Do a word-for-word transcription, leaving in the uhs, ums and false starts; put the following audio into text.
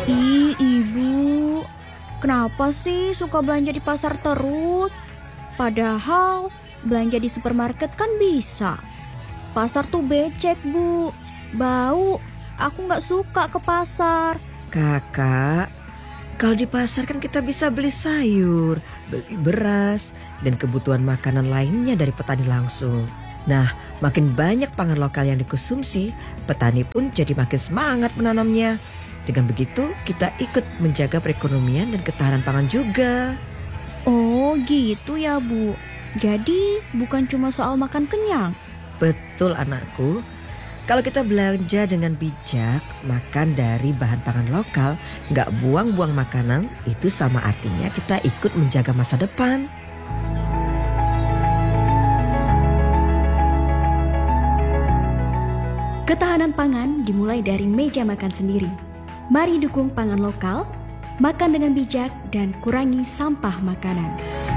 Ih, ibu, kenapa sih suka belanja di pasar terus? Padahal belanja di supermarket kan bisa. Pasar tuh becek, Bu. Bau, aku nggak suka ke pasar. Kakak, kalau di pasar kan kita bisa beli sayur, beli beras, dan kebutuhan makanan lainnya dari petani langsung. Nah, makin banyak pangan lokal yang dikonsumsi, petani pun jadi makin semangat menanamnya. Dengan begitu, kita ikut menjaga perekonomian dan ketahanan pangan juga. Oh, gitu ya, Bu. Jadi bukan cuma soal makan kenyang. Betul anakku. Kalau kita belanja dengan bijak, makan dari bahan pangan lokal, nggak buang-buang makanan, itu sama artinya kita ikut menjaga masa depan. Ketahanan pangan dimulai dari meja makan sendiri. Mari dukung pangan lokal, makan dengan bijak, dan kurangi sampah makanan.